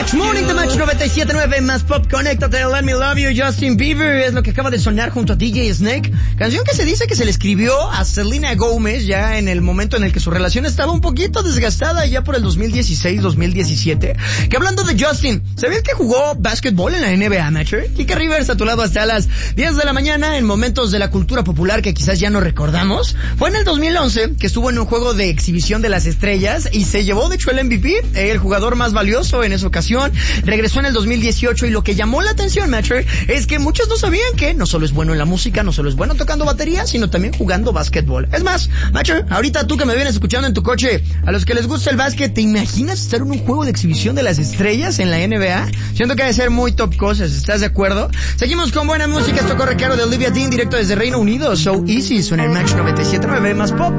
Match Morning de Match 97.9 más Pop. Conéctate, Let Me Love You, Justin Bieber es lo que acaba de sonar junto a DJ Snake, canción que se dice que se le escribió a Selena Gomez ya en el momento en el que su relación estaba un poquito desgastada, ya por el 2016-2017. Que hablando de Justin, ¿sabías que jugó básquetbol en la NBA, Matcher? Kike Rivers a tu lado hasta las 10 de la mañana en momentos de la cultura popular que quizás ya no recordamos. Fue en el 2011 que estuvo en un juego de exhibición de las estrellas y se llevó de hecho el MVP, el jugador más valioso en esa ocasión. Regresó en el 2018 y lo que llamó la atención, Matcher, es que muchos no sabían que no solo es bueno en la música, no solo es bueno tocando batería, sino también jugando básquetbol. Es más, Matcher, ahorita tú que me vienes escuchando en tu coche, a los que les gusta el básquet, ¿te imaginas estar en un juego de exhibición de las estrellas en la NBA? Siento que ha de ser muy top cosas, ¿estás de acuerdo? Seguimos con buena música, esto corre claro de Olivia Dean directo desde Reino Unido. So Easy, suena el Match 97.9 más Pop.